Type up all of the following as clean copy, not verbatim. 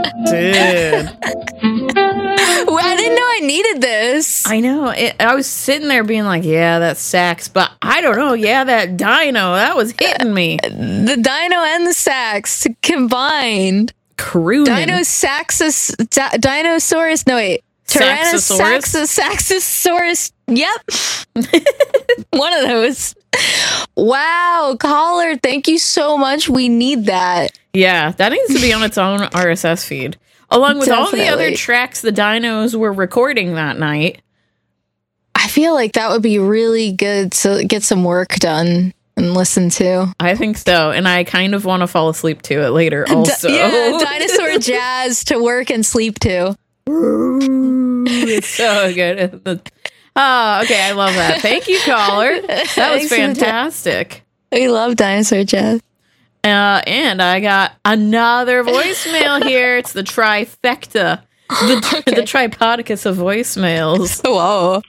Dude. Well, I didn't know I needed this. I know. I was sitting there being like, yeah, that sax, but I don't know. Yeah, that dino, that was hitting me. The dino and the sax combined. Crooning. Dinosaurus. No, wait. Saxosaurus. Yep. One of those. Wow, caller, thank you so much. We need that. Yeah, that needs to be on its own RSS feed. Along with all the other tracks the dinos were recording that night. I feel like that would be really good to get some work done and listen to. I think so. And I kind of want to fall asleep to it later also. Yeah, dinosaur jazz to work and sleep to. It's so good. Oh, okay. I love that. Thank you, caller. That was fantastic. We love dinosaur jazz. And I got another voicemail here. It's the trifecta. The tripodicus of voicemails. Whoa.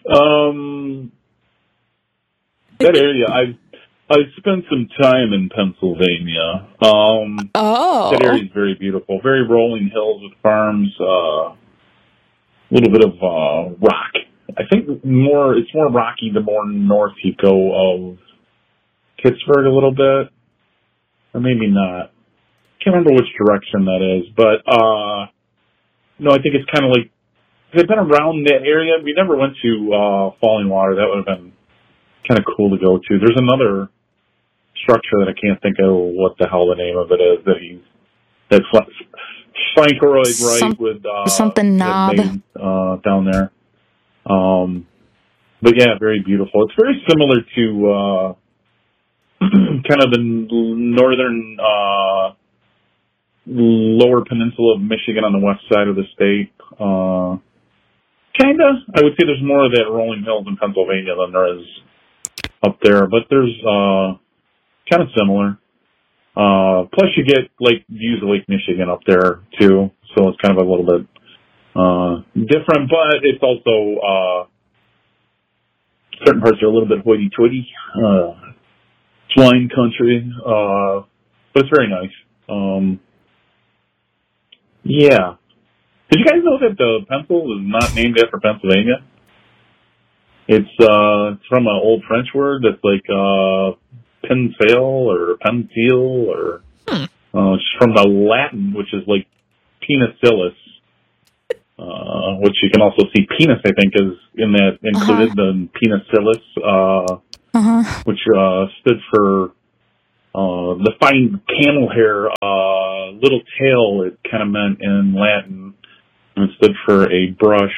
That area, I've spent some time in Pennsylvania. That area is very beautiful. Very rolling hills with farms, a little bit of rock. I think it's more rocky the more north you go of Pittsburgh a little bit. Or maybe not. Can't remember which direction that is, but no, I think it's kind of like I've been around that area. We never went to Falling Water. That would have been kind of cool to go to. There's another structure that I can't think of what the hell the name of it is that Frank Roy right with something knob down there. But yeah, very beautiful. It's very similar to kind of the northern lower peninsula of Michigan on the west side of the state. Kinda. I would say there's more of that rolling hills in Pennsylvania than there is up there, but there's kind of similar. Plus you get views of Lake Michigan up there too, so it's kind of a little bit different, but it's also certain parts are a little bit hoity-toity. Swine country, but it's very nice. Yeah. Did you guys know that the pencil is not named after Pennsylvania? It's from an old French word that's like pensail or pensil, or it's from the Latin, which is like penicillus, which you can also see penis, I think, is in that included, the penicillus, which stood for the fine camel hair, little tail, it kind of meant in Latin, and it stood for a brush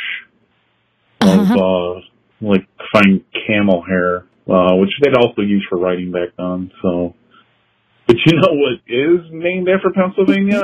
of fine camel hair, which they'd also use for writing back then. So, but you know what is named after Pennsylvania?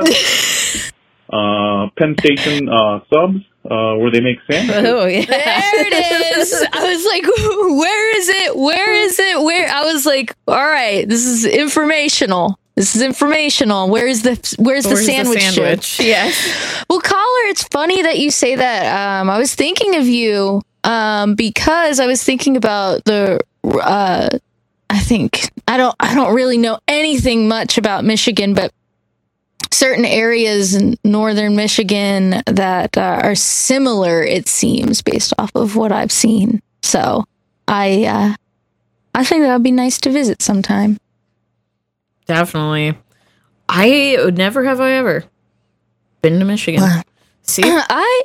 Penn Station subs, where they make sandwiches. Oh, yeah. There it is. I was like, where is it? Where is it? Where? I was like, all right, this is informational. Where's the sandwich? Yes. Well, caller, it's funny that you say that. I was thinking of you because I was thinking about the I don't really know anything much about Michigan, but certain areas in northern Michigan that are similar, it seems, based off of what I've seen. So I think that would be nice to visit sometime. Definitely. I would never have I ever been to Michigan. See? I've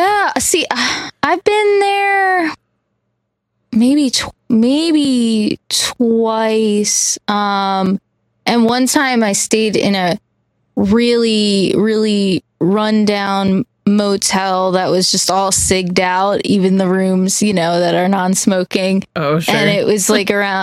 been there maybe twice. And one time I stayed in a really, really rundown motel that was just all sigged out, even the rooms, that are non-smoking. Oh, sure. And it was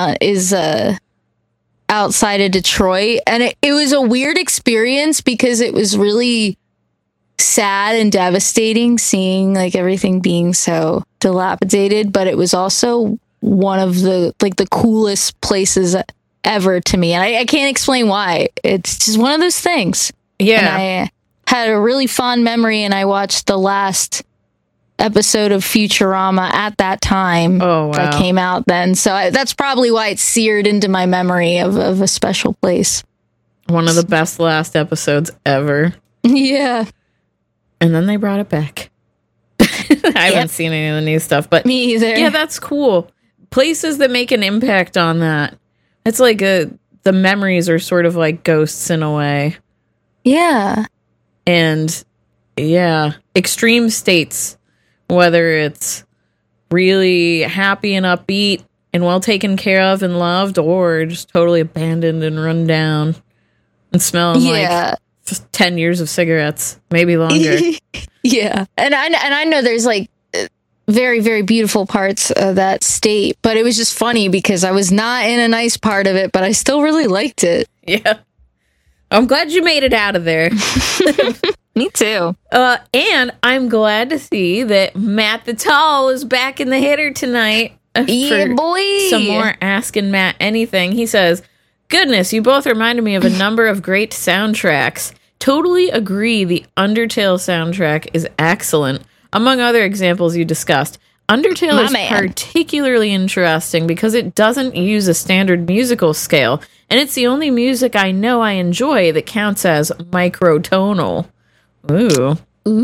outside of Detroit. And it was a weird experience because it was really sad and devastating seeing everything being so dilapidated, but it was also one of the coolest places ever to me. And I can't explain why. It's just one of those things. Yeah. And I had a really fond memory, and I watched the last episode of Futurama at that time. Oh, wow. That came out then. So that's probably why it's seared into my memory of a special place. One of the best last episodes ever. Yeah. and then they brought it back. I haven't seen any of the new stuff, but Me either. yeah, that's cool. Places that make an impact on that. It's like the memories are sort of like ghosts in a way. Yeah. And yeah, extreme states, whether it's really happy and upbeat and well taken care of and loved, or just totally abandoned and run down and smelling like 10 years of cigarettes, maybe longer. Yeah. And I know there's like very, very beautiful parts of that state, but it was just funny because I was not in a nice part of it, but I still really liked it. Yeah. I'm glad you made it out of there. Me too. And I'm glad to see that Matt the Tall is back in the hitter tonight. Yeah, boy. Some more Asking Matt Anything. He says, goodness, you both reminded me of a number of great soundtracks. Totally agree, the Undertale soundtrack is excellent. Among other examples you discussed, Undertale is particularly interesting because it doesn't use a standard musical scale, and it's the only music I know I enjoy that counts as microtonal. Ooh.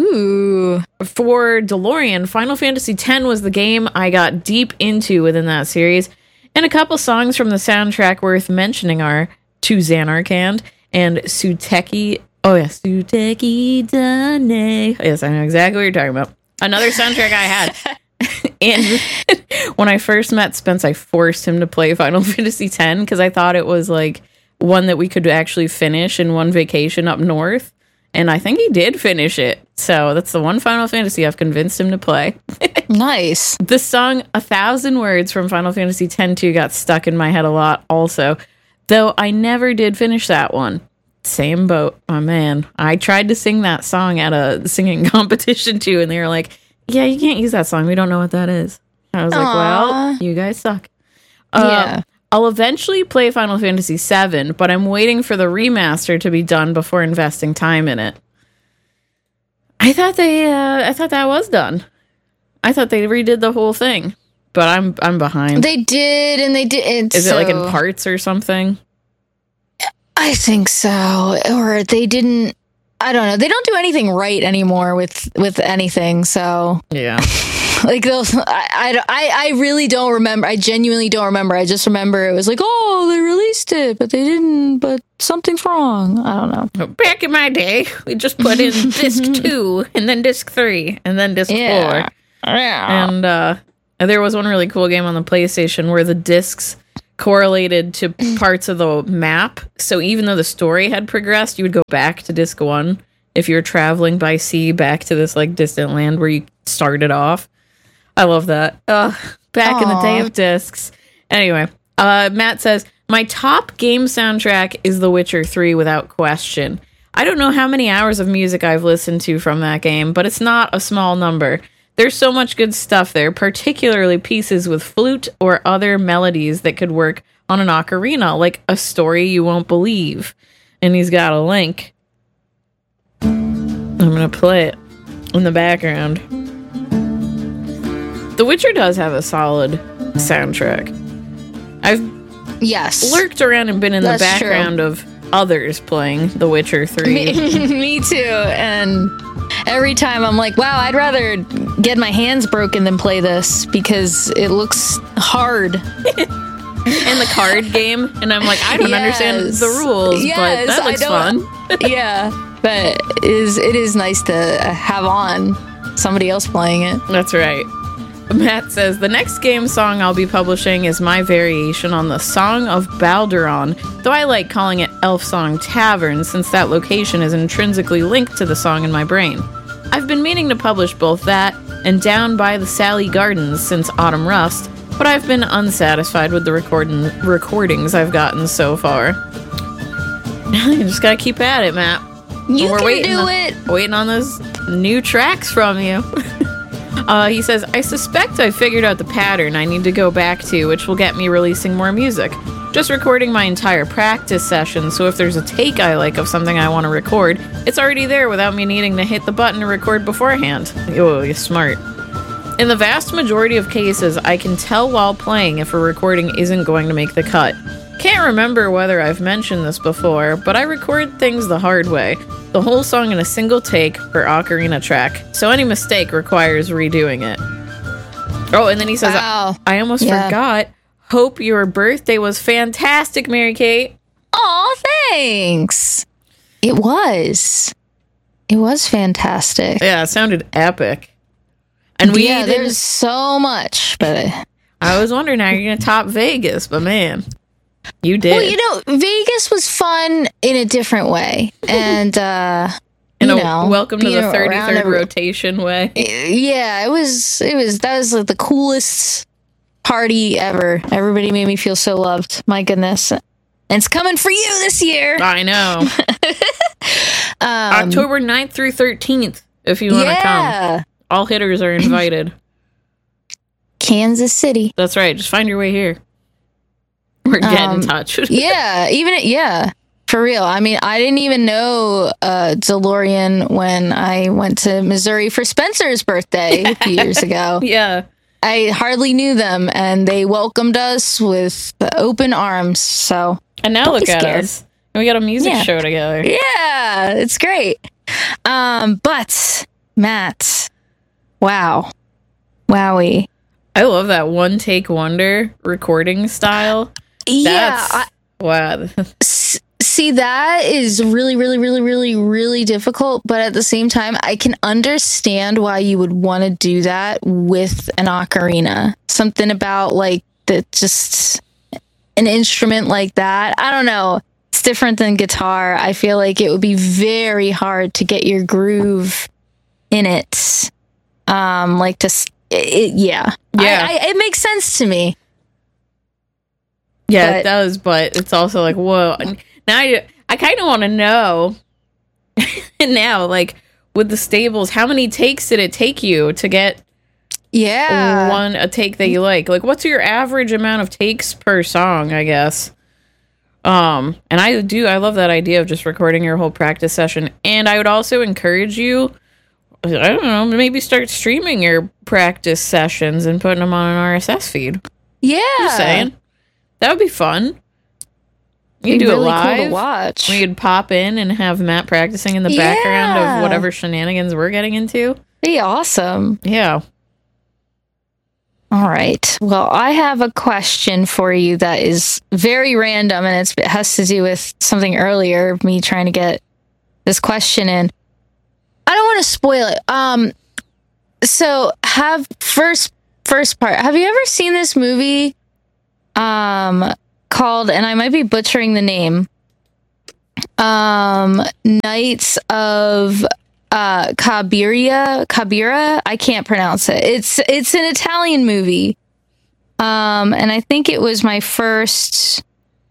For DeLorean, Final Fantasy X was the game I got deep into within that series, and a couple songs from the soundtrack worth mentioning are To Xanarkand and Suteki. Oh, yeah, Suteki Dane. Yes, I know exactly what you're talking about. Another soundtrack I had. And when I first met Spence, I forced him to play Final Fantasy X because I thought it was like one that we could actually finish in one vacation up north. And I think he did finish it. So that's the one Final Fantasy I've convinced him to play. Nice. The song 1,000 Words from Final Fantasy X-2 got stuck in my head a lot also. Though I never did finish that one. Same boat. Oh, man. I tried to sing that song at a singing competition too. And they were like, yeah, you can't use that song. We don't know what that is. I was like, well, you guys suck. Yeah. I'll eventually play Final Fantasy VII, but I'm waiting for the remaster to be done before investing time in it. I thought that was done. I thought they redid the whole thing, but I'm behind. They did, and they didn't. Is it like in parts or something? I think so, or they didn't. I don't know. They don't do anything right anymore with anything. So yeah. Like those, I really don't remember. I genuinely don't remember. I just remember it was like, oh, they released it, but they didn't. But something's wrong. I don't know. Back in my day, we just put in disc 2, and then disc 3, and then disc 4. Yeah. And there was one really cool game on the PlayStation where the discs correlated to parts of the map. So even though the story had progressed, you would go back to disc 1 if you're traveling by sea back to this like distant land where you started off. I love that. Back in the day of discs. Anyway, Matt says, my top game soundtrack is The Witcher 3 without question. I don't know how many hours of music I've listened to from that game, but it's not a small number. There's so much good stuff there, particularly pieces with flute or other melodies that could work on an ocarina, like A Story You Won't Believe. And he's got a link. I'm going to play it in the background. The Witcher does have a solid soundtrack. I've lurked around and been in the background of others playing The Witcher 3. Me too. And every time I'm like, wow, I'd rather get my hands broken than play this because it looks hard. In the card game. And I'm like, I don't understand the rules, but that looks fun. Yeah, but it is nice to have on somebody else playing it. That's right. Matt says, the next game song I'll be publishing is my variation on the Song of Balduron, though I like calling it Elf Song Tavern since that location is intrinsically linked to the song in my brain. I've been meaning to publish both that and Down by the Sally Gardens since Autumn Rust, but I've been unsatisfied with the recordings I've gotten so far. You just gotta keep at it, Matt. We're waiting on those new tracks from you. He says, I suspect I figured out the pattern I need to go back to, which will get me releasing more music. Just recording my entire practice session, so if there's a take I like of something I want to record, it's already there without me needing to hit the button to record beforehand. Oh, you're smart. In the vast majority of cases, I can tell while playing if a recording isn't going to make the cut. Can't remember whether I've mentioned this before, but I record things the hard way. the whole song in a single take per ocarina track. So any mistake requires redoing it. Oh, and then he says, Wow. I almost forgot. Hope your birthday was fantastic, Mary Kate. Oh, thanks. It was. It was fantastic. Yeah, it sounded epic. And there's so much, but I was wondering how you're going to top Vegas, but man, you did. Well, Vegas was fun in a different way. And, welcome to the being around 33rd rotation way. Yeah, that was like the coolest party ever. Everybody made me feel so loved. My goodness. And it's coming for you this year. I know. October 9th through 13th, if you want to come. All hitters are invited. Kansas City. That's right. Just find your way here. Or get in touch. For real. I mean, I didn't even know DeLorean when I went to Missouri for Spencer's birthday a few years ago. Yeah. I hardly knew them, and they welcomed us with open arms. So, and now look at us. We got a music show together. Yeah, it's great. But Matt, wow, wowie! I love that one take wonder recording style. Wow. See, that is really, really, really, really, really difficult. But at the same time, I can understand why you would want to do that with an ocarina. Something about like just an instrument like that. I don't know. It's different than guitar. I feel like it would be very hard to get your groove in it. It makes sense to me. Yeah, it does, but it's also like, whoa. Now I kind of want to know now, like with the stables, how many takes did it take you to get a take that you like? Like, what's your average amount of takes per song, I guess? And I love that idea of just recording your whole practice session. And I would also encourage you, I don't know, maybe start streaming your practice sessions and putting them on an RSS feed. Yeah. Just saying. That would be fun. You do really it live. Cool to watch. We could pop in and have Matt practicing in the background of whatever shenanigans we're getting into. Be awesome. Yeah. All right. Well, I have a question for you that is very random, and it has to do with something earlier, me trying to get this question in. I don't want to spoil it. So first part. Have you ever seen this movie called, and I might be butchering the name, Knights of Cabira? I can't pronounce it. It's an Italian movie. And I think it was my first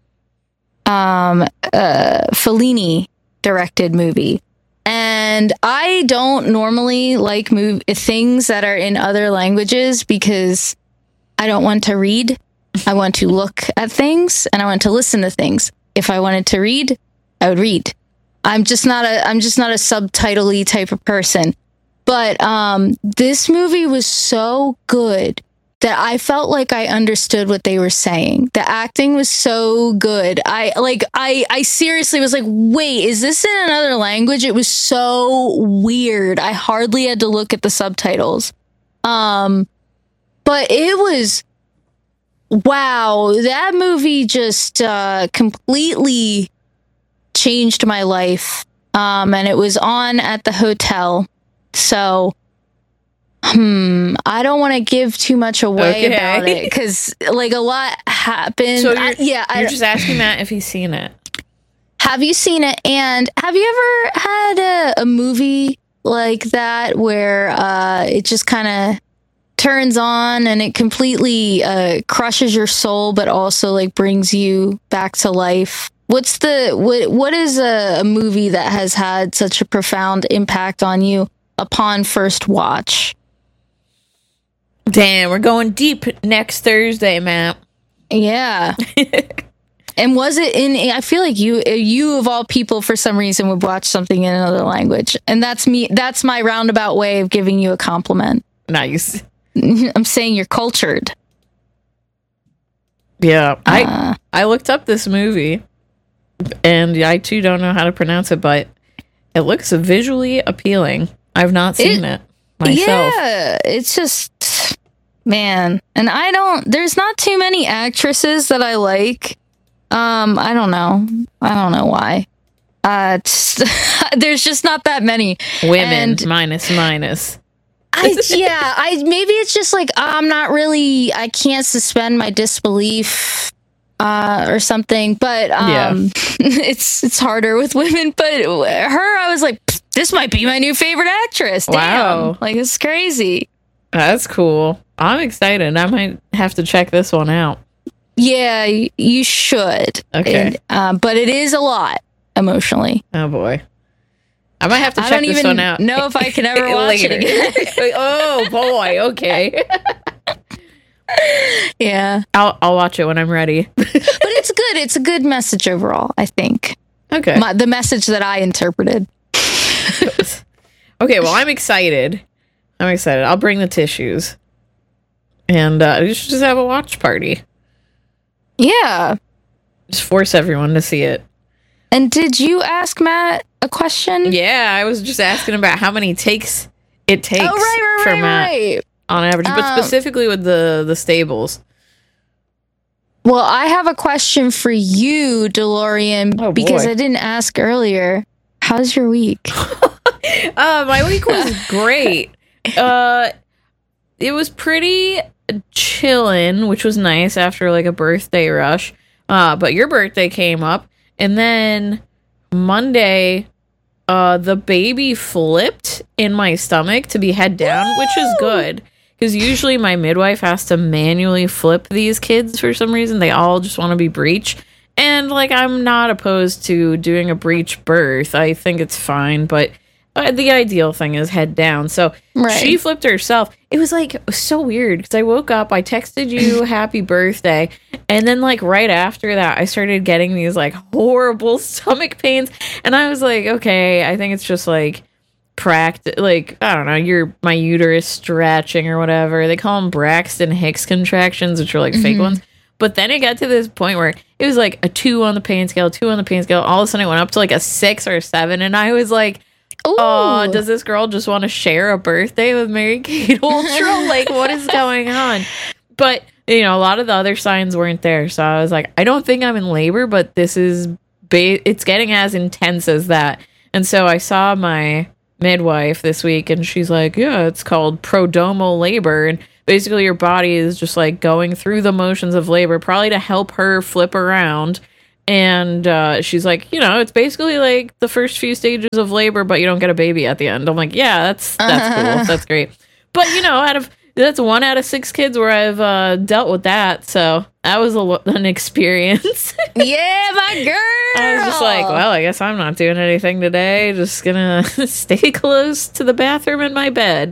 Fellini directed movie. And I don't normally like things that are in other languages because I don't want to read. I want to look at things and I want to listen to things. If I wanted to read, I would read. I'm just not a subtitle-y type of person. But this movie was so good that I felt like I understood what they were saying. The acting was so good. I seriously was like, wait, is this in another language? It was so weird. I hardly had to look at the subtitles. But it was, wow, that movie just completely changed my life. And it was on at the hotel. So I don't want to give too much away about it because like a lot happened. So you're just asking Matt if he's seen it. Have you seen it? And have you ever had a movie like that where it just kind of turns on and it completely crushes your soul, but also like brings you back to life? What is a movie that has had such a profound impact on you upon first watch? Damn, we're going deep next Thursday, Matt. Yeah. And was it I feel like you of all people for some reason would watch something in another language. And that's me. That's my roundabout way of giving you a compliment. Nice. I'm saying you're cultured. Yeah. I looked up this movie and I too don't know how to pronounce it, but It looks visually appealing. I've not seen it myself. Yeah, it's just, man. And there's not too many actresses that I like. I don't know why. There's just not that many Women, minus. maybe it's just like I can't suspend my disbelief or something, but it's harder with women. But her, I was like, this might be my new favorite actress. Wow. Damn, like, it's crazy. That's cool. I'm excited. I might have to check this one out. Yeah, you should. Okay. But it is a lot emotionally. Oh boy. I might have to check this one out. I don't even know if I can ever watch it again. Oh boy, okay. Yeah. I'll watch it when I'm ready. But it's good. It's a good message overall, I think. Okay. The message that I interpreted. Okay, well, I'm excited. I'll bring the tissues. And we should just have a watch party. Yeah. Just force everyone to see it. And did you ask Matt a question? Yeah, I was just asking about how many takes it takes for Matt on average, but specifically with the stables. Well, I have a question for you, DeLorean, because I didn't ask earlier. How's your week? My week was great. It was pretty chillin', which was nice after like a birthday rush. But your birthday came up, and then Monday, the baby flipped in my stomach to be head down, which is good. Because usually my midwife has to manually flip these kids for some reason. They all just want to be breech. And, like, I'm not opposed to doing a breech birth. I think it's fine, but the ideal thing is head down. So she flipped herself. It was, like, so weird because I woke up, I texted you happy birthday, and then, like, right after that, I started getting these, like, horrible stomach pains. And I was like, okay, I think it's just, like, like, I don't know, my uterus stretching or whatever. They call them Braxton Hicks contractions, which are, like, fake ones. But then it got to this point where it was like a 2 on the pain scale, 2 on the pain scale. All of a sudden it went up to like a 6 or a 7. And I was like, oh, does this girl just want to share a birthday with Mary Kate Ultra? Like, what is going on? But, you know, a lot of the other signs weren't there. So I was like, I don't think I'm in labor, but this is, it's getting as intense as that. And so I saw my midwife this week and she's like, yeah, it's called prodromal labor. And basically, your body is just like going through the motions of labor, probably to help her flip around. And she's like, you know, it's basically like the first few stages of labor, but you don't get a baby at the end. I'm like, yeah, that's cool. That's great. But, you know, that's 1 out of 6 kids where I've dealt with that. So that was an experience. Yeah, my girl. I was just like, well, I guess I'm not doing anything today. Just gonna stay close to the bathroom in my bed.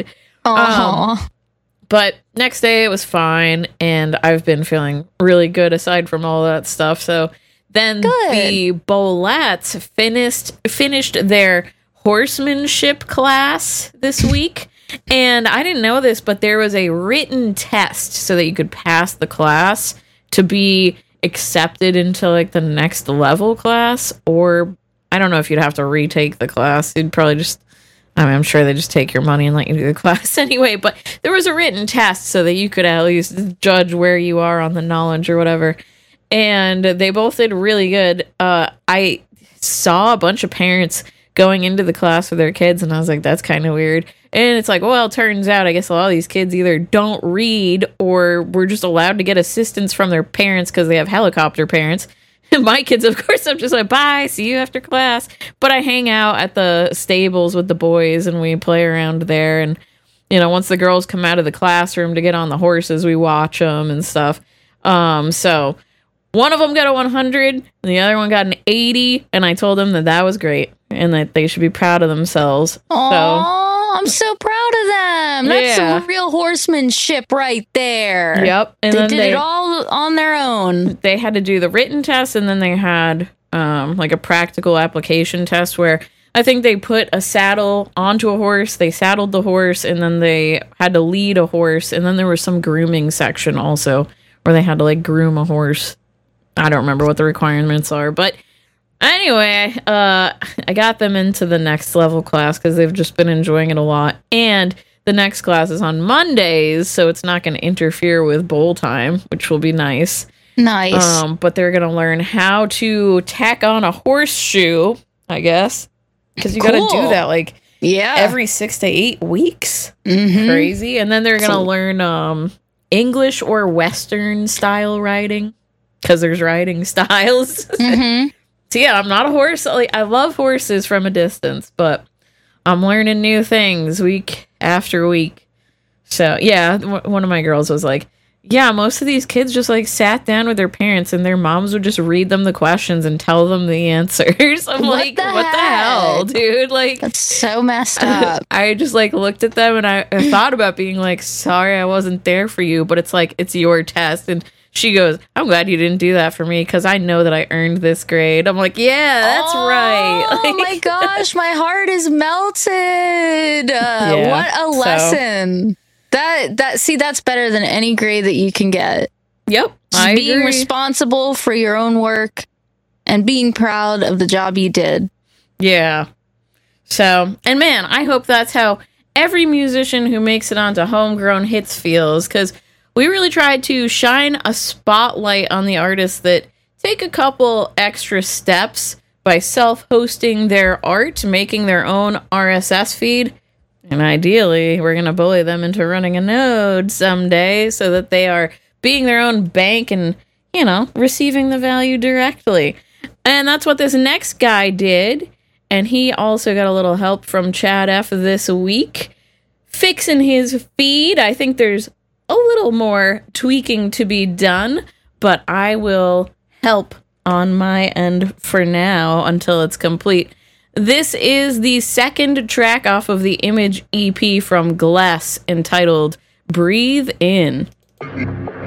But next day it was fine, and I've been feeling really good aside from all that stuff. So then the Bolettes finished their horsemanship class this week. And I didn't know this, but there was a written test so that you could pass the class to be accepted into like the next level class. Or I don't know if you'd have to retake the class. You'd probably just, I mean, I'm sure they just take your money and let you do the class anyway. But there was a written test so that you could at least judge where you are on the knowledge or whatever. And they both did really good. I saw a bunch of parents going into the class with their kids, and I was like, that's kind of weird. And it's like, well, it turns out I guess a lot of these kids either don't read or were just allowed to get assistance from their parents because they have helicopter parents. And my kids, of course, I'm just like, bye, see you after class. But I hang out at the stables with the boys and we play around there. And, you know, once the girls come out of the classroom to get on the horses, we watch them and stuff. So one of them got a 100 and the other one got an 80. And I told them that was great and that they should be proud of themselves. Aww, I'm so proud of them. That's some real horsemanship right there. Yep. And they did it all on their own. They had to do the written test, and then they had like a practical application test where I think they put a saddle onto a horse, they saddled the horse, and then they had to lead a horse, and then there was some grooming section also where they had to like groom a horse. I don't remember what the requirements are, but Anyway, I got them into the next level class because they've just been enjoying it a lot. And the next class is on Mondays, so it's not going to interfere with bowl time, which will be nice. Nice. But they're going to learn how to tack on a horseshoe, I guess. Because you got to do that like every 6 to 8 weeks. Mm-hmm. Crazy. And then they're going to learn English or Western style riding because there's riding styles. Mm-hmm. So yeah, I'm not a horse. Like, I love horses from a distance, but I'm learning new things week after week. So yeah, one of my girls was like, yeah, most of these kids just like sat down with their parents and their moms would just read them the questions and tell them the answers. I'm like, what the hell, dude? Like, that's so messed up. I just like looked at them and I thought about being like, sorry, I wasn't there for you, but it's like, it's your test. And she goes, I'm glad you didn't do that for me because I know that I earned this grade. I'm like, yeah, that's right. Oh my gosh, my heart is melted. What a lesson. That's better than any grade that you can get. Yep. Just being responsible for your own work and being proud of the job you did. Yeah. So, and man, I hope that's how every musician who makes it onto Homegrown Hits feels, because we really tried to shine a spotlight on the artists that take a couple extra steps by self-hosting their art, making their own RSS feed. And ideally, we're going to bully them into running a node someday so that they are being their own bank and, you know, receiving the value directly. And that's what this next guy did. And he also got a little help from Chad F. this week, fixing his feed. I think there's a little more tweaking to be done, but I will help on my end for now until it's complete. This is the second track off of the Image EP from Gless entitled Breathe In.